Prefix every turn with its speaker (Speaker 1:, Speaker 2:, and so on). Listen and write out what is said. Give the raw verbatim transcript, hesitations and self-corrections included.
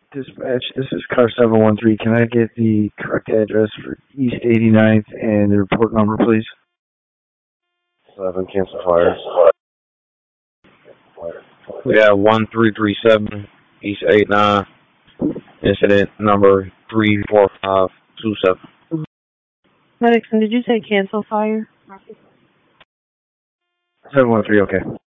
Speaker 1: Dispatch, this is car seven one three. Can I get the correct address for East eighty-ninth and the report number, please?
Speaker 2: seven, cancel fire.
Speaker 3: We have one three three seven East eighty-nine, incident number three four five two seven.
Speaker 4: Madison, did you say cancel fire?
Speaker 1: seven one three, okay.